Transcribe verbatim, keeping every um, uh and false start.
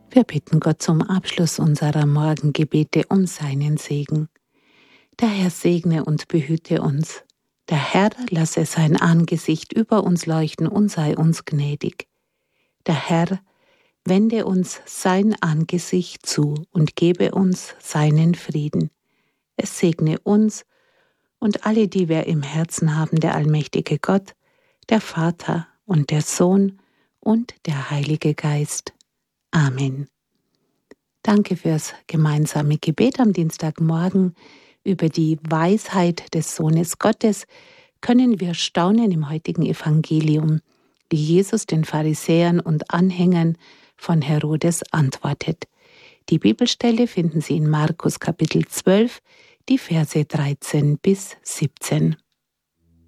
Wir bitten Gott zum Abschluss unserer Morgengebete um seinen Segen. Der Herr segne und behüte uns. Der Herr lasse sein Angesicht über uns leuchten und sei uns gnädig. Der Herr wende uns sein Angesicht zu und gebe uns seinen Frieden. Es segne uns und alle, die wir im Herzen haben, der allmächtige Gott, der Vater und der Sohn und der Heilige Geist. Amen. Danke fürs gemeinsame Gebet am Dienstagmorgen. Über die Weisheit des Sohnes Gottes können wir staunen im heutigen Evangelium, wie Jesus den Pharisäern und Anhängern von Herodes antwortet. Die Bibelstelle finden Sie in Markus Kapitel zwölf, die Verse dreizehn bis siebzehn.